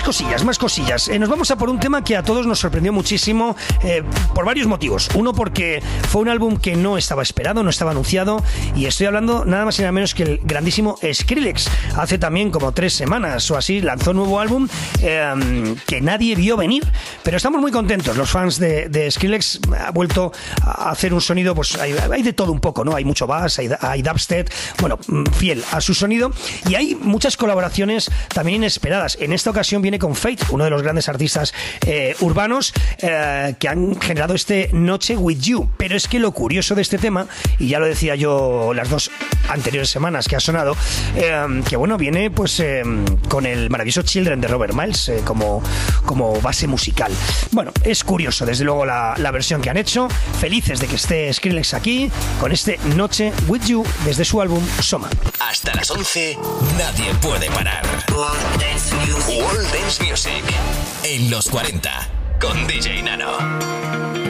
Más cosillas. Nos vamos a por un tema que a todos nos sorprendió muchísimo por varios motivos. Uno, porque fue un álbum que no estaba esperado, no estaba anunciado, y estoy hablando nada más y nada menos que el grandísimo Skrillex. Hace también como 3 semanas o así lanzó un nuevo álbum que nadie vio venir, pero estamos muy contentos. Los fans de Skrillex ha vuelto a hacer un sonido, pues hay de todo un poco, ¿no? Hay mucho bass, hay dubstep, bueno, fiel a su sonido, y hay muchas colaboraciones también inesperadas. En esta ocasión viene con Fate, uno de los grandes artistas urbanos que han generado este Noche With You. Pero es que lo curioso de este tema, y ya lo decía yo las 2 anteriores semanas que ha sonado, que bueno, viene pues con el maravilloso Children de Robert Miles como base musical. Bueno, es curioso desde luego la versión que han hecho. Felices de que esté Skrillex aquí con este Noche With You desde su álbum Soma. Hasta las 11 nadie puede parar. World Dance Music en los 40 con DJ Nano.